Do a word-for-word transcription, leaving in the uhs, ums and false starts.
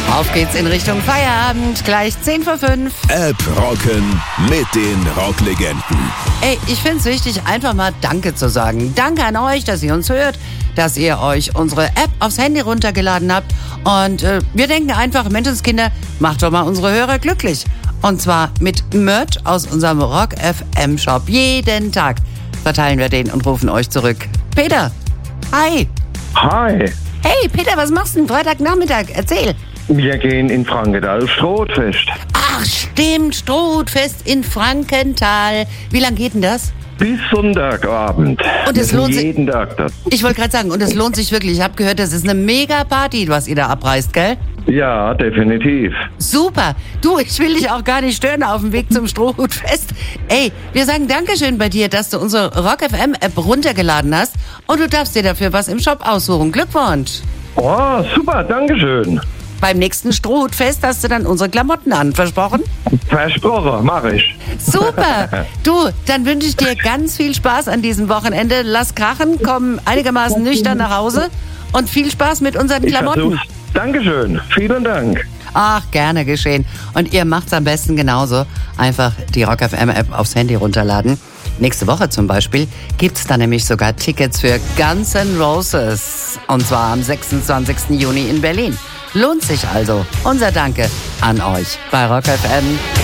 Auf geht's in Richtung Feierabend, gleich zehn vor fünf. App rocken mit den Rocklegenden. Ey, ich find's wichtig, einfach mal Danke zu sagen. Danke an euch, dass ihr uns hört, dass ihr euch unsere App aufs Handy runtergeladen habt. Und äh, wir denken einfach, Menschenskinder, macht doch mal unsere Hörer glücklich. Und zwar mit Merch aus unserem Rock F M Shop. Jeden Tag verteilen wir den und rufen euch zurück. Peter, hi. Hi. Hey, Peter, was machst du denn Freitagnachmittag? Erzähl. Wir gehen in Frankenthal Strohfest. Ach, stimmt, Strohfest in Frankenthal. Wie lang geht denn das? Bis Sonntagabend. Und es Wir lohnt sind sich- jeden Tag das. Ich wollte gerade sagen, und es lohnt sich wirklich. Ich habe gehört, das ist eine Mega-Party, was ihr da abreißt, gell? Ja, definitiv. Super. Du, ich will dich auch gar nicht stören auf dem Weg zum Strohhutfest. Ey, wir sagen Dankeschön bei dir, dass du unsere Rock F M App runtergeladen hast. Und du darfst dir dafür was im Shop aussuchen. Glückwunsch. Oh, super, Dankeschön. Beim nächsten Strohhutfest hast du dann unsere Klamotten an. Versprochen? Versprochen, mach ich. Super. Du, dann wünsche ich dir ganz viel Spaß an diesem Wochenende. Lass krachen, komm einigermaßen nüchtern nach Hause und viel Spaß mit unseren Ich Klamotten. versuch's. Dankeschön. Vielen Dank. Ach, gerne geschehen. Und ihr macht's am besten genauso. Einfach die Rock F M App aufs Handy runterladen. Nächste Woche zum Beispiel gibt's da nämlich sogar Tickets für Guns N' Roses. Und zwar am sechsundzwanzigsten Juni in Berlin. Lohnt sich also. Unser Danke an euch bei Rock F M.